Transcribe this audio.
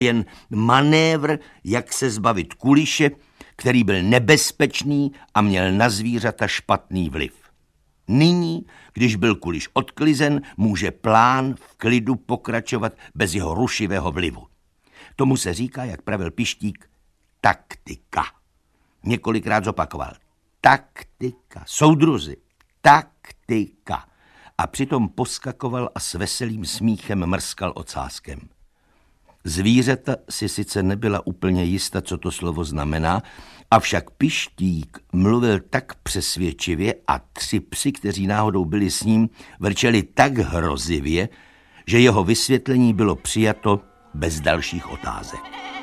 jen manévr, jak se zbavit Kuliše, který byl nebezpečný a měl na zvířata špatný vliv. Nyní, když byl Kuliš odklizen, může plán v klidu pokračovat bez jeho rušivého vlivu. Tomu se říká, jak pravil Pištík, taktika. Několikrát zopakoval. Taktika. Soudruzi. Taktika. A přitom poskakoval a s veselým smíchem mrskal ocáskem. Zvířata si sice nebyla úplně jista, co to slovo znamená, avšak Pištík mluvil tak přesvědčivě a 3 psi, kteří náhodou byli s ním, vrčeli tak hrozivě, že jeho vysvětlení bylo přijato bez dalších otázek.